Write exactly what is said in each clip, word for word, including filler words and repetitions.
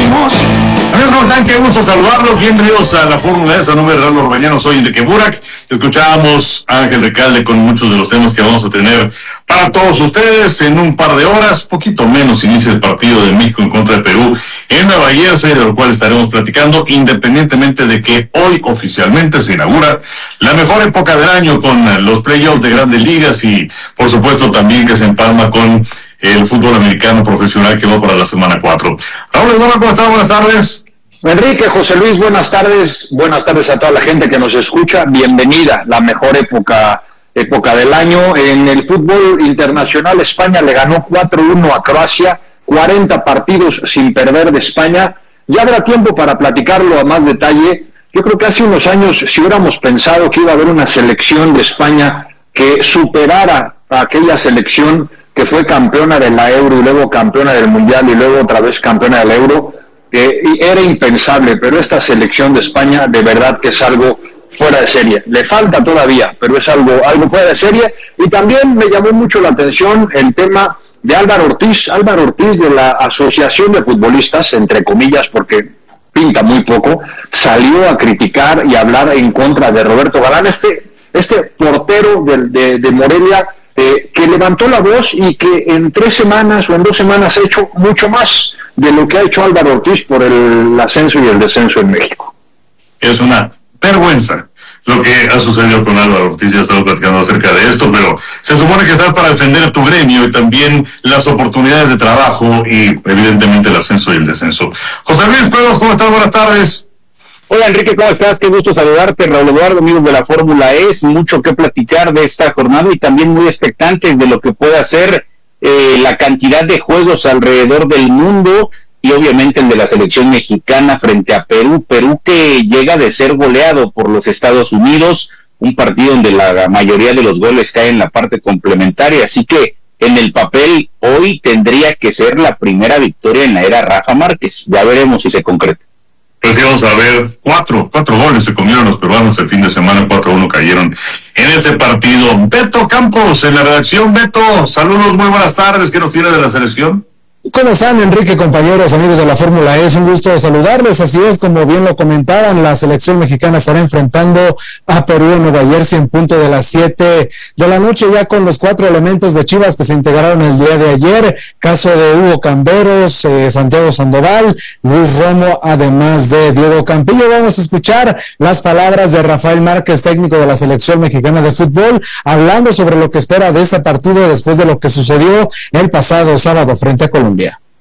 Amigos, ¿cómo están? Qué gusto saludarlos. Bienvenidos a la Fórmula E. A nombre de Raldo Orbañano, soy Enrique Burak. Escuchábamos a Ángel Recalde con muchos de los temas que vamos a tener para todos ustedes. En un par de horas, poquito menos, inicia el partido de México en contra de Perú en Nueva Jersey, de lo cual estaremos platicando, independientemente de que hoy oficialmente se inaugura la mejor época del año con los playoffs de grandes ligas y, por supuesto, también que se empalma con el fútbol americano profesional que va para la semana cuatro. Raúl Eduardo, ¿cómo estás? Buenas tardes. Enrique, José Luis, buenas tardes. Buenas tardes a toda la gente que nos escucha. Bienvenida, la mejor época época del año. En el fútbol internacional, España le ganó cuatro uno a Croacia, cuarenta partidos sin perder de España. Ya habrá tiempo para platicarlo a más detalle. Yo creo que hace unos años, si hubiéramos pensado que iba a haber una selección de España que superara a aquella selección que fue campeona de la Euro y luego campeona del Mundial y luego otra vez campeona del Euro, eh, era impensable, pero esta selección de España de verdad que es algo fuera de serie. Le falta todavía, pero es algo, algo fuera de serie. Y también me llamó mucho la atención el tema de Álvaro Ortiz, Álvaro Ortiz de la Asociación de Futbolistas, entre comillas, porque pinta muy poco, salió a criticar y hablar en contra de Roberto Galán, este, este portero de, de, de Morelia, Eh, que levantó la voz y que en tres semanas o en dos semanas ha hecho mucho más de lo que ha hecho Álvaro Ortiz por el ascenso y el descenso en México. Es una vergüenza lo que ha sucedido con Álvaro Ortiz. Ya estamos platicando acerca de esto, pero se supone que estás para defender tu gremio y también las oportunidades de trabajo y evidentemente el ascenso y el descenso. José Luis Cuevas, ¿cómo estás? Buenas tardes. Hola Enrique, ¿cómo estás? Qué gusto saludarte. Raúl Eduardo, amigos de la Fórmula E. Es mucho que platicar de esta jornada y también muy expectantes de lo que pueda ser eh, la cantidad de juegos alrededor del mundo y obviamente el de la selección mexicana frente a Perú. Perú que llega de ser goleado por los Estados Unidos, un partido donde la mayoría de los goles caen en la parte complementaria, así que en el papel hoy tendría que ser la primera victoria en la era Rafa Márquez. Ya veremos si se concreta. Pues íbamos a ver cuatro, cuatro goles se comieron los peruanos el fin de semana, cuatro a uno cayeron en ese partido. Beto Campos en la redacción. Beto, saludos, muy buenas tardes. ¿Qué nos tiene de la selección? ¿Cómo están, Enrique, compañeros, amigos de la Fórmula E? Es un gusto saludarles. Así es, como bien lo comentaban, la selección mexicana estará enfrentando a Perú en Nueva Jersey en punto de las siete de la noche, ya con los cuatro elementos de Chivas que se integraron el día de ayer. Caso de Hugo Camberos, eh, Santiago Sandoval, Luis Romo, además de Diego Campillo. Vamos a escuchar las palabras de Rafael Márquez, técnico de la selección mexicana de fútbol, hablando sobre lo que espera de este partido después de lo que sucedió el pasado sábado frente a Colombia.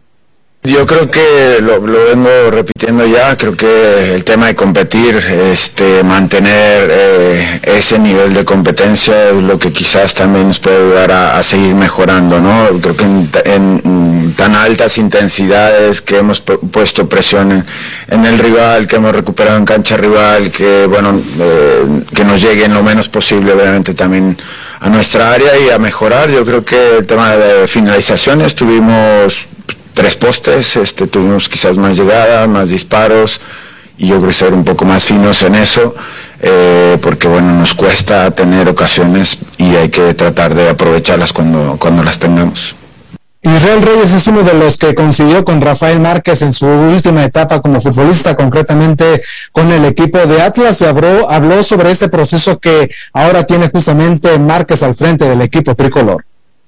Yo creo que lo, lo vengo repitiendo ya, creo que el tema de competir, este, mantener eh, ese nivel de competencia es lo que quizás también nos puede ayudar a, a seguir mejorando, ¿no? Creo que en, en, en tan altas intensidades que hemos pu- puesto presión en, en el rival, que hemos recuperado en cancha rival, que bueno, eh, que nos llegue en lo menos posible, obviamente también a nuestra área y a mejorar. Yo creo que el tema de finalizaciones tuvimos tres postes, este, tuvimos quizás más llegada, más disparos, y yo creo que ser un poco más finos en eso, eh, porque bueno, nos cuesta tener ocasiones y hay que tratar de aprovecharlas cuando, cuando las tengamos. Israel Reyes es uno de los que coincidió con Rafael Márquez en su última etapa como futbolista, concretamente con el equipo de Atlas, y habló, habló sobre este proceso que ahora tiene justamente Márquez al frente del equipo tricolor.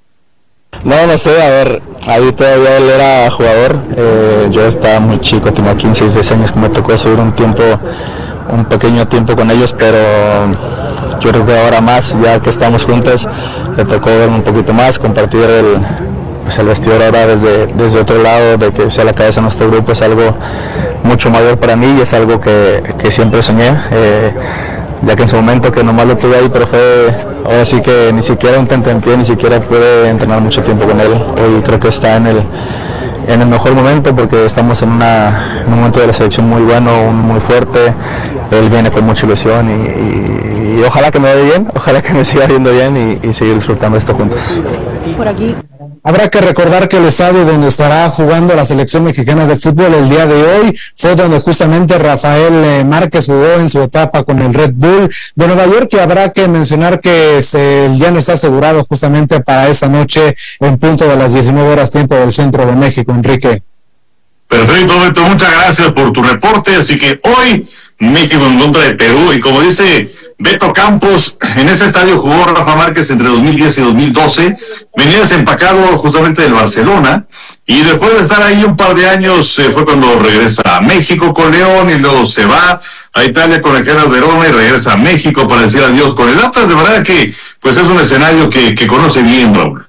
No, no sé, a ver, ahí todavía él era jugador, eh, yo estaba muy chico, tenía quince, dieciséis años que me tocó subir un tiempo, un pequeño tiempo con ellos, pero yo creo que ahora más, ya que estamos juntos, le tocó verme un poquito más, compartir el, pues el vestidor ahora desde, desde otro lado, de que sea la cabeza de nuestro grupo, es algo mucho mayor para mí y es algo que, que siempre soñé. Eh, ya que en su momento que nomás lo tuve ahí, pero fue, ahora sí que ni siquiera un tentempié, ni siquiera pude entrenar mucho tiempo con él. Hoy creo que está en el, en el mejor momento porque estamos en, una, en un momento de la selección muy bueno, muy fuerte. Él viene con mucha ilusión y, y, y ojalá que me vaya bien, ojalá que me siga viendo bien y, y seguir disfrutando esto juntos. Por aquí. Habrá que recordar que el estadio donde estará jugando la selección mexicana de fútbol el día de hoy fue donde justamente Rafael eh, Márquez jugó en su etapa con el Red Bull de Nueva York, y habrá que mencionar que se, ya no está asegurado justamente para esta noche en punto de las diecinueve horas tiempo del centro de México, Enrique. Perfecto, Beto, muchas gracias por tu reporte. Así que hoy México en contra de Perú, y como dice Beto Campos, en ese estadio jugó Rafa Márquez entre dos mil diez y dos mil doce, venía desempacado justamente del Barcelona, y después de estar ahí un par de años eh, fue cuando regresa a México con León, y luego se va a Italia con el Hellas Verona y regresa a México para decir adiós con el Atlas. De verdad que pues es un escenario que, que conoce bien, Raúl.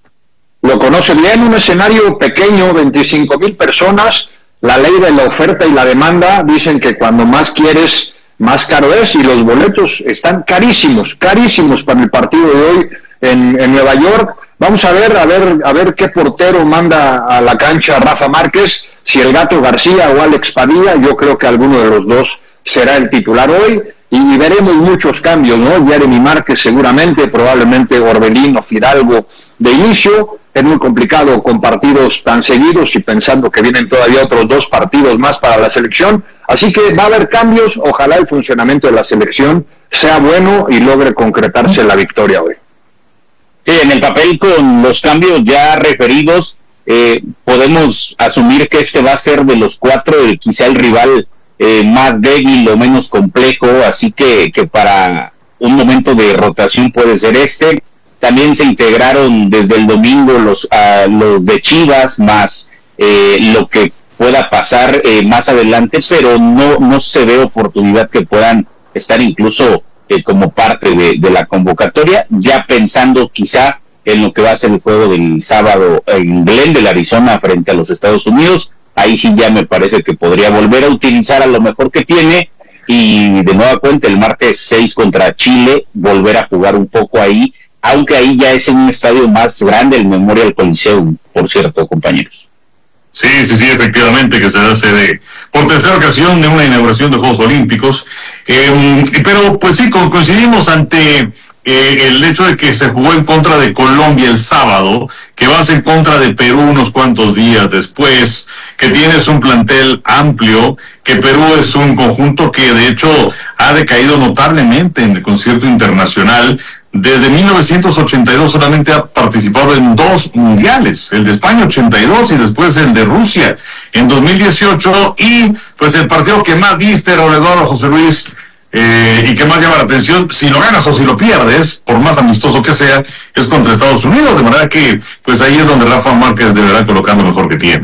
Lo conoce bien, un escenario pequeño, veinticinco mil personas. La ley de la oferta y la demanda dicen que cuando más quieres, más caro es, y los boletos están carísimos, carísimos para el partido de hoy en, en Nueva York. Vamos a ver, a ver, a ver qué portero manda a la cancha Rafa Márquez, si el Gato García o Alex Padilla. Yo creo que alguno de los dos será el titular hoy, y, y veremos muchos cambios, ¿no? Jeremy Márquez seguramente, probablemente Orbelín o Fidalgo de inicio. Es muy complicado con partidos tan seguidos y pensando que vienen todavía otros dos partidos más para la selección. Así que va a haber cambios. Ojalá el funcionamiento de la selección sea bueno y logre concretarse la victoria hoy. Sí, en el papel, con los cambios ya referidos, eh, podemos asumir que este va a ser de los cuatro el, quizá el rival eh, más débil o menos complejo. Así que, que para un momento de rotación puede ser este. También se integraron desde el domingo los uh, los de Chivas, más eh, lo que pueda pasar eh, más adelante, pero no no se ve oportunidad que puedan estar incluso eh, como parte de, de la convocatoria, ya pensando quizá en lo que va a ser el juego del sábado en Glendale, Arizona, frente a los Estados Unidos. Ahí sí ya me parece que podría volver a utilizar a lo mejor que tiene, y de nueva cuenta el martes seis contra Chile, volver a jugar un poco ahí, aunque ahí ya es en un estadio más grande, el Memorial Coliseum, por cierto, compañeros. Sí, sí, sí, efectivamente, que se hace de por tercera ocasión de una inauguración de Juegos Olímpicos. Eh, pero pues sí, coincidimos ante eh, el hecho de que se jugó en contra de Colombia el sábado, que vas en contra de Perú unos cuantos días después, que tienes un plantel amplio, que Perú es un conjunto que de hecho ha decaído notablemente en el concierto internacional. Desde mil novecientos ochenta y dos solamente ha participado en dos mundiales, el de España ochenta y dos y después el de Rusia en dos mil dieciocho, y pues el partido que más viste, Eduardo José Luis, eh, y que más llama la atención, si lo ganas o si lo pierdes, por más amistoso que sea, es contra Estados Unidos, de manera que pues ahí es donde Rafa Márquez deberá colocar lo mejor que tiene.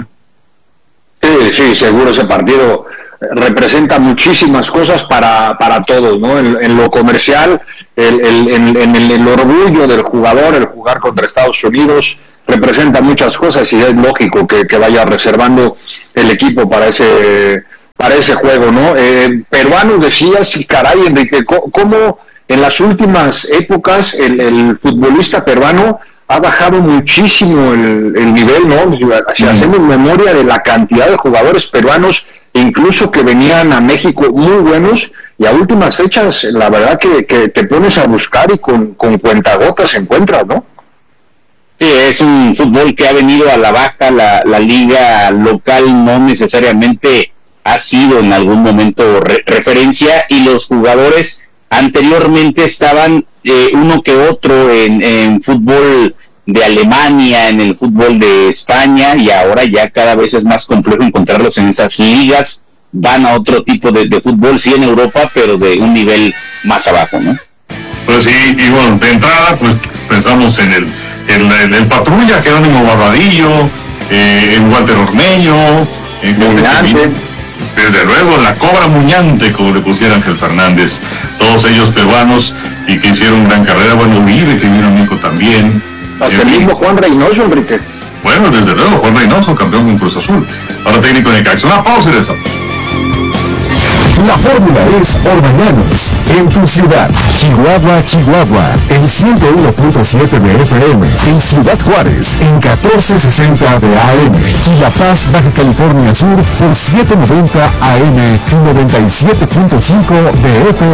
Sí, sí, seguro ese partido representa muchísimas cosas para, para todos, ¿no? En, en lo comercial, el, el, en, en el, el orgullo del jugador, el jugar contra Estados Unidos, representa muchas cosas, y es lógico que, que vaya reservando el equipo para ese para ese juego, ¿no? Eh, peruano, decías, y caray, Enrique, ¿cómo en las últimas épocas el, el futbolista peruano ha bajado muchísimo el, el nivel, ¿no? Si mm. hacemos memoria de la cantidad de jugadores peruanos, incluso que venían a México muy buenos, y a últimas fechas, la verdad que, que te pones a buscar y con, con cuentagotas encuentras, ¿no? Sí, es un fútbol que ha venido a la baja. La, la liga local no necesariamente ha sido en algún momento re- referencia, y los jugadores anteriormente estaban eh, uno que otro en, en fútbol de Alemania, en el fútbol de España, y ahora ya cada vez es más complejo encontrarlos en esas ligas. Van a otro tipo de, de fútbol, sí, en Europa, pero de un nivel más abajo, ¿no? Pues sí, y bueno, de entrada, pues pensamos en el, en el, el Patrulla, Jerónimo Barbadillo, eh, en Walter Ormeño, en Muñante, desde luego la Cobra Muñante, como le pusiera Ángel Fernández, todos ellos peruanos y que hicieron gran carrera. Bueno, Uribe, que vino a México también. Hasta el mismo Juan Reynoso, Enrique. Bueno, desde luego, Juan Reynoso, campeón con Cruz Azul, ahora técnico de Necaxa. Una pausa y eso. La fórmula es Orbañanos, en tu ciudad. Chihuahua, Chihuahua, en ciento uno punto siete de F M. En Ciudad Juárez, en catorce sesenta de A M. Y La Paz, Baja California Sur, por setecientos noventa A M y noventa y siete punto cinco de F